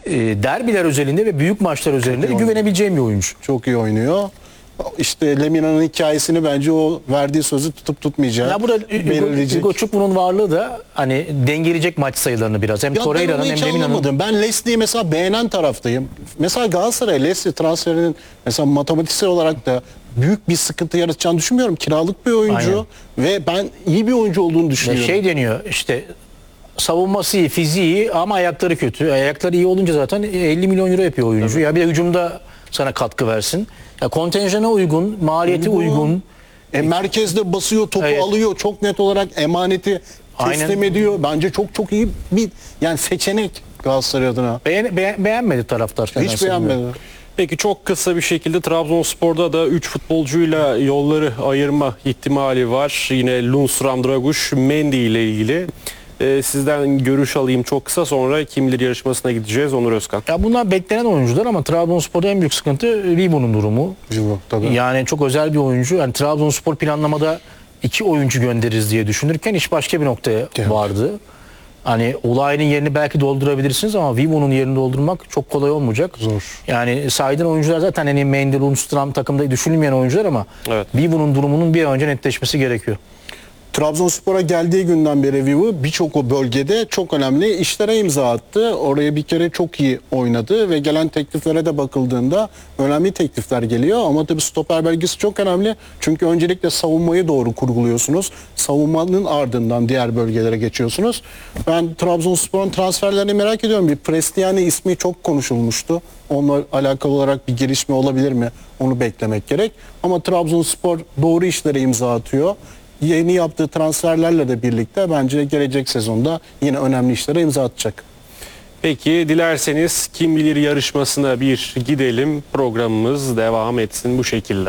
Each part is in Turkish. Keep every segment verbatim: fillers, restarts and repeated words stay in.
e, derbiler özelinde ve büyük maçlar özelinde de güvenebileceğim bir oyuncu. Çok iyi oynuyor. İşte Lemina'nın hikayesini bence o verdiği sözü tutup tutmayacağı Ya burada belirleyecek. Hugo Çukbu'nun varlığı da hani dengeleyecek maç sayılarını biraz. Hem Ya ben Torreira'nın onu hem hiç Lemina'nın. anlamadım. Ben Leslie'yi mesela beğenen taraftayım. Mesela Galatasaray Leslie transferinin mesela matematiksel olarak da büyük bir sıkıntı yaratacağını düşünmüyorum. Kiralık bir oyuncu ve ben iyi bir oyuncu olduğunu Ya düşünüyorum. şey deniyor işte savunması iyi, fiziği iyi ama ayakları kötü. Ayakları iyi olunca zaten elli milyon euro yapıyor oyuncu. Ya bir de hücumda sana katkı versin. Ya kontenjana uygun, maliyeti Uygun. uygun. E, merkezde basıyor, topu Evet. alıyor, çok net olarak emaneti teslim Aynen. ediyor. Bence çok çok iyi bir yani seçenek Galatasaray adına. Beğen, beğen- beğenmedi taraftar. Hiç nedense bilmiyorum. beğenmedim. Peki çok kısa bir şekilde Trabzonspor'da da üç futbolcuyla yolları ayırma ihtimali var. Yine Lundstram, Draguş, Mendy ile ilgili. Ee, sizden görüş alayım çok kısa, sonra kim bilir yarışmasına gideceğiz. Onur Özkan. Ya bunlar beklenen oyuncular ama Trabzonspor'da en büyük sıkıntı Ribo'nun durumu. Ribo, tabii. Yani çok özel bir oyuncu. Yani Trabzonspor planlamada iki oyuncu göndeririz diye düşünürken iş başka bir noktaya Evet. vardı. Hani Olay'ın yerini belki doldurabilirsiniz ama Vivo'nun yerini doldurmak çok kolay olmayacak. Zor. Yani saydığın oyuncular zaten hani Mendy, Lundstram takımda düşünülmeyen oyuncular ama Evet. Vivo'nun durumunun bir an önce netleşmesi gerekiyor. Trabzonspor'a geldiği günden beri Vivo birçok o bölgede çok önemli işlere imza attı. Oraya bir kere çok iyi oynadı ve gelen tekliflere de bakıldığında önemli teklifler geliyor. Ama tabii stoper belgesi çok önemli. Çünkü öncelikle savunmayı doğru kurguluyorsunuz. Savunmanın ardından diğer bölgelere geçiyorsunuz. Ben Trabzonspor'un transferlerini merak ediyorum. Bir Prestiani ismi çok konuşulmuştu. Onunla alakalı olarak bir gelişme olabilir mi? Onu beklemek gerek. Ama Trabzonspor doğru işlere imza atıyor. Yeni yaptığı transferlerle de birlikte bence gelecek sezonda yine önemli işlere imza atacak. Peki dilerseniz kim bilir yarışmasına bir gidelim. Programımız devam etsin bu şekilde.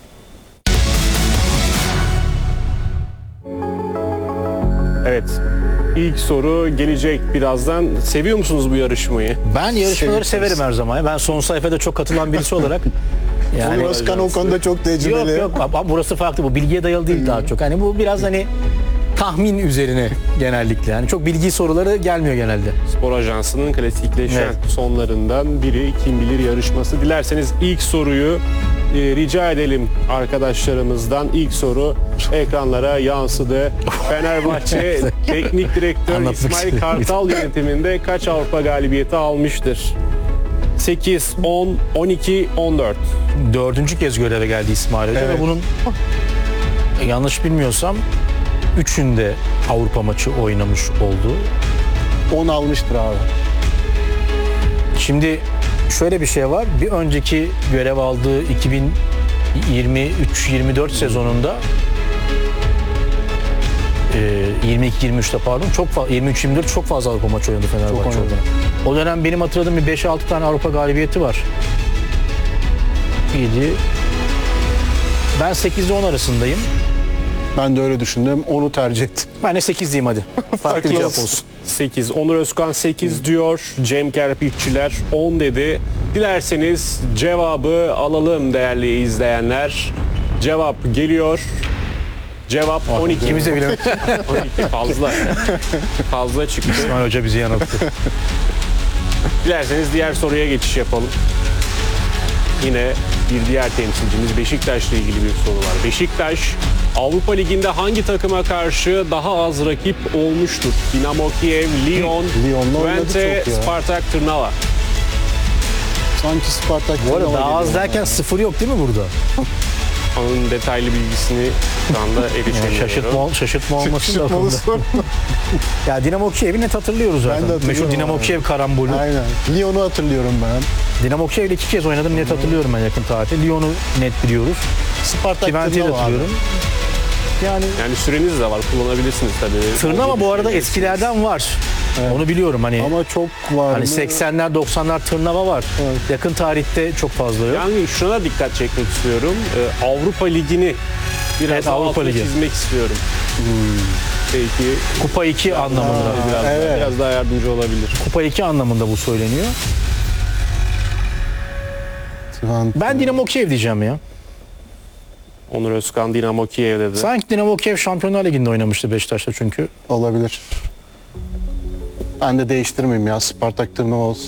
Evet. İlk soru gelecek birazdan. Seviyor musunuz bu yarışmayı? Ben yarışmaları Severiz. severim her zaman. Ben son sayfada çok katılan birisi olarak. Yani Özkan o konuda çok tecrübeli. Yok yok ama burası farklı, bu bilgiye dayalı değil daha çok. Hani bu biraz hani tahmin üzerine genellikle. Yani çok bilgi soruları gelmiyor genelde. Spor Ajansı'nın klasikleşen Evet. sonlarından biri kim bilir yarışması. Dilerseniz ilk soruyu e, rica edelim arkadaşlarımızdan. İlk soru ekranlara yansıdı. Fenerbahçe Teknik Direktör Anlatmak İsmail istedim. Kartal yönetiminde kaç Avrupa galibiyeti almıştır? sekiz, on, on iki, on dört. Dördüncü kez göreve geldi İsmail Hoca Evet. ve bunun e, yanlış bilmiyorsam üçünde Avrupa maçı oynamış oldu. on almıştır abi. Şimdi şöyle bir şey var. Bir önceki görev aldığı iki bin yirmi üç yirmi dört sezonunda e, yirmi iki yirmi üçte pardon çok fazla yirmi üç yirmi dört çok fazla Avrupa maçı oynadı Fenerbahçe oynadı. orada. O dönem benim hatırladığım bir beş altı tane Avrupa galibiyeti var. yedi. Ben sekizde on arasındayım. Ben de öyle düşündüm. Onu tercih ettim. Ben de sekiz diyeyim hadi. Farklı bir cevap olsun. sekiz. Onur Özkan sekiz diyor. Cem Kerpiççiler on dedi. Dilerseniz cevabı alalım değerli izleyenler. Cevap geliyor. Cevap on iki. İkimiz de bilemedik. on iki fazla. Fazla çıktı. İsmail Hoca bizi yanılttı. Dilerseniz diğer soruya geçiş yapalım. Yine bir diğer temsilcimiz Beşiktaş'la ilgili bir soru var. Beşiktaş Avrupa Ligi'nde hangi takıma karşı daha az rakip olmuştur? Dinamo Kiev, Lyon, Lyon'la oynadı Twente, çok ya. Spartak Trnava. Sanki Spartak Bu arada Trnava daha az geliyor derken bana. sıfır yok değil mi burada? Onun detaylı bilgisini şu anda Yani erişemiyorum. şaşırtma, şaşırtma olmasın da Şaşırtmalı akılda. soru. Ya Dinamo Kiev'i net hatırlıyoruz zaten. Ben de hatırlıyorum Meşhur Dinamo abi. Kiev karambolü. Aynen. Lyon'u hatırlıyorum ben. Dinamo Kiev'le iki kez oynadım, net hatırlıyorum ben yakın tarihte. Lyon'u net biliyoruz. Spartak Twente'yi de Trnava abi. hatırlıyorum. Yani Yani süreniz de var, kullanabilirsiniz tabii. Tırnava bu arada eskilerden var. Onu biliyorum hani. Ama çok var Hani mı? seksenler doksanlar Tırnava var. Evet. Yakın tarihte çok fazla yok. Yani şuna dikkat çekmek istiyorum. Ee, Avrupa Ligi'ni biraz Evet, daha Avrupa altını Ligi. çizmek istiyorum. Belki Kupa iki anlamında. biraz, daha, evet. biraz daha yardımcı olabilir. Kupa iki anlamında bu söyleniyor. Twente. Ben Dinamo Kiev diyeceğim ya. Onur Özkan Dinamo Kiev dedi. Sanki Dinamo Kiev Şampiyonlar Ligi'nde oynamıştı Beşiktaş'ta çünkü. Olabilir. Ben de değiştirmeyeyim ya. Spartak Trnava olsun.